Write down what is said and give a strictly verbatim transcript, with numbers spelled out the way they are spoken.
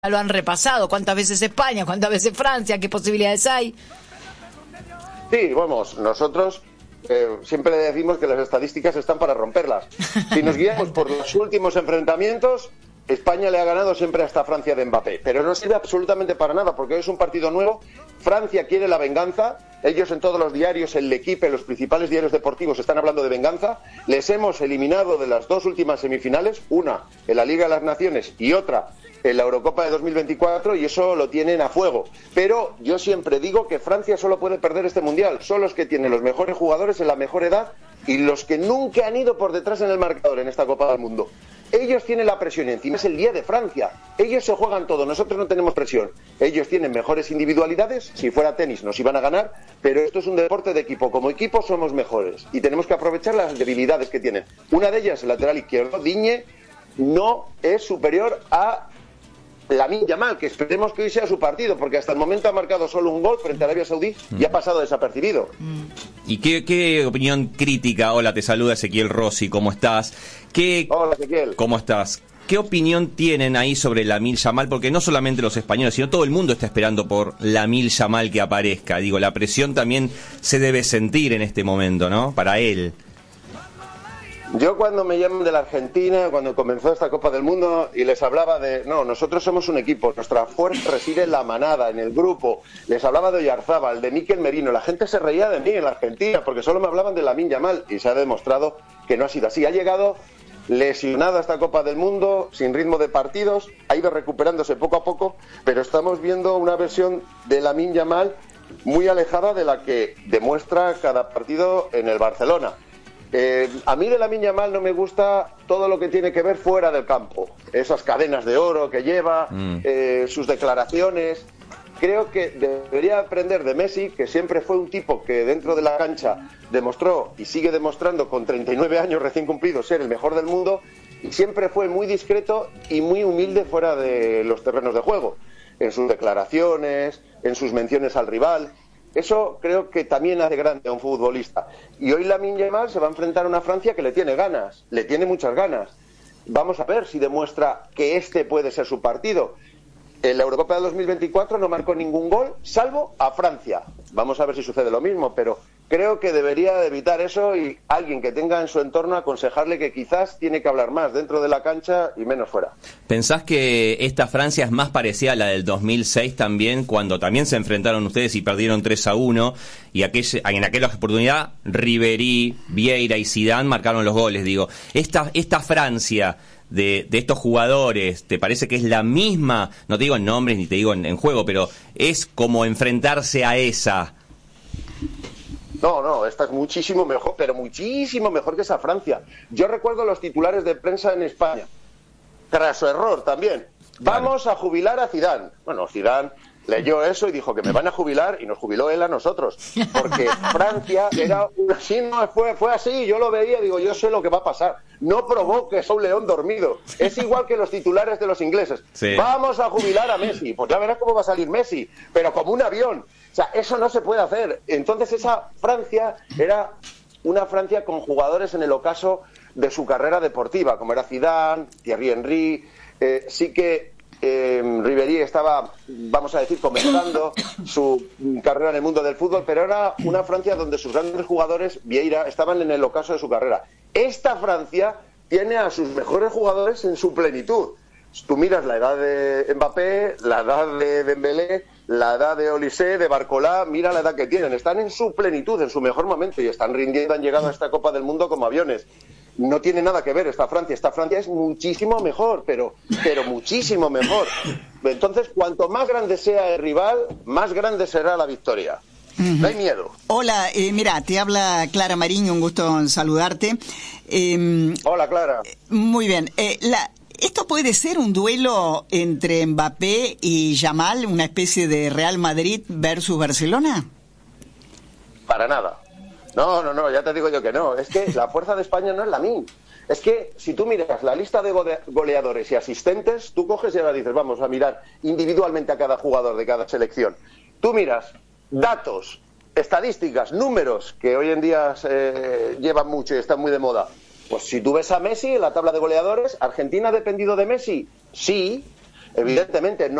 lo han repasado. ¿Cuántas veces España? ¿Cuántas veces Francia? ¿Qué posibilidades hay? Sí, vamos, nosotros eh, siempre decimos que las estadísticas están para romperlas. Si nos guiamos por los últimos enfrentamientos, España le ha ganado siempre hasta Francia de Mbappé, pero no sirve absolutamente para nada, porque es un partido nuevo. Francia quiere la venganza. Ellos en todos los diarios, en L'Equipe, en los principales diarios deportivos están hablando de venganza. Les hemos eliminado de las dos últimas semifinales, una en la Liga de las Naciones y otra en la Eurocopa de dos mil veinticuatro, y eso lo tienen a fuego. Pero yo siempre digo que Francia solo puede perder este Mundial. Son los que tienen los mejores jugadores en la mejor edad y los que nunca han ido por detrás en el marcador en esta Copa del Mundo. Ellos tienen la presión y encima es el día de Francia. Ellos se juegan todo, nosotros no tenemos presión. Ellos tienen mejores individualidades, si fuera tenis nos iban a ganar, pero esto es un deporte de equipo. Como equipo somos mejores y tenemos que aprovechar las debilidades que tienen. Una de ellas, el lateral izquierdo, Digne, no es superior a Lamine Yamal, que esperemos que hoy sea su partido, porque hasta el momento ha marcado solo un gol frente a Arabia Saudí y ha pasado desapercibido. ¿Y qué, qué opinión crítica? Hola, te saluda Ezequiel Rossi, ¿cómo estás? ¿Qué, Hola, Ezequiel. ¿Cómo estás? ¿Qué opinión tienen ahí sobre Lamine Yamal? Porque no solamente los españoles, sino todo el mundo está esperando por Lamine Yamal que aparezca. Digo, la presión también se debe sentir en este momento, ¿no? Para él. Yo cuando me llaman de la Argentina, cuando comenzó esta Copa del Mundo y les hablaba de, no, nosotros somos un equipo, nuestra fuerza reside en la manada, en el grupo, les hablaba de Oyarzábal, de Mikel Merino, la gente se reía de mí en la Argentina porque solo me hablaban de Lamine Yamal y se ha demostrado que no ha sido así. Ha llegado lesionado a esta Copa del Mundo, sin ritmo de partidos, ha ido recuperándose poco a poco, pero estamos viendo una versión de Lamine Yamal muy alejada de la que demuestra cada partido en el Barcelona. Eh, a mí de Lamine Yamal no me gusta todo lo que tiene que ver fuera del campo, esas cadenas de oro que lleva, mm. eh, sus declaraciones. Creo que debería aprender de Messi, que siempre fue un tipo que dentro de la cancha demostró y sigue demostrando con treinta y nueve años recién cumplidos ser el mejor del mundo, y siempre fue muy discreto y muy humilde fuera de los terrenos de juego, en sus declaraciones, en sus menciones al rival. Eso creo que también hace grande a un futbolista. Y hoy Lamine Yamal se va a enfrentar a una Francia que le tiene ganas, le tiene muchas ganas. Vamos a ver si demuestra que este puede ser su partido. En la Eurocopa de dos mil veinticuatro no marcó ningún gol, salvo a Francia. Vamos a ver si sucede lo mismo, pero creo que debería de evitar eso y alguien que tenga en su entorno aconsejarle que quizás tiene que hablar más dentro de la cancha y menos fuera. ¿Pensás que esta Francia es más parecida a la del dos mil seis también, cuando también se enfrentaron ustedes y perdieron tres a uno, y aquella, en aquella oportunidad Ribéry, Vieira y Zidane marcaron los goles? Digo, esta, esta Francia de, de estos jugadores, ¿te parece que es la misma? No te digo en nombres ni te digo en, en juego, pero es como enfrentarse a esa. No, no, esta es muchísimo mejor, pero muchísimo mejor que esa Francia. Yo recuerdo los titulares de prensa en España, tras su error también. Vamos a jubilar a Zidane. Bueno, Zidane leyó eso y dijo que me van a jubilar, y nos jubiló él a nosotros. Porque Francia era una... Sí, no, fue, fue así, yo lo veía, digo, yo sé lo que va a pasar. No provoques a un león dormido. Es igual que los titulares de los ingleses. Sí. Vamos a jubilar a Messi. Pues ya verás cómo va a salir Messi, pero como un avión. O sea, eso no se puede hacer. Entonces esa Francia era una Francia con jugadores en el ocaso de su carrera deportiva, como era Zidane, Thierry Henry. Eh, sí que eh, Ribéry estaba, vamos a decir, comenzando su carrera en el mundo del fútbol, pero era una Francia donde sus grandes jugadores, Vieira, estaban en el ocaso de su carrera. Esta Francia tiene a sus mejores jugadores en su plenitud. Tú miras la edad de Mbappé, la edad de Dembélé, la edad de Olise, de Barcola, mira la edad que tienen. Están en su plenitud, en su mejor momento, y están rindiendo, han llegado a esta Copa del Mundo como aviones. No tiene nada que ver esta Francia. Esta Francia es muchísimo mejor, pero, pero muchísimo mejor. Entonces, cuanto más grande sea el rival, más grande será la victoria. No hay miedo. Hola, eh, mira, te habla Clara Mariño, un gusto en saludarte. Eh, Hola, Clara. Muy bien. Eh, la... ¿Esto puede ser un duelo entre Mbappé y Yamal, una especie de Real Madrid versus Barcelona? Para nada. No, no, no, ya te digo yo que no. Es que la fuerza de España no es la mía. Es que si tú miras la lista de goleadores y asistentes, tú coges y ahora dices, vamos a mirar individualmente a cada jugador de cada selección. Tú miras datos, estadísticas, números, que hoy en día se llevan mucho y están muy de moda. Pues si tú ves a Messi en la tabla de goleadores, ¿Argentina ha dependido de Messi? Sí. Evidentemente no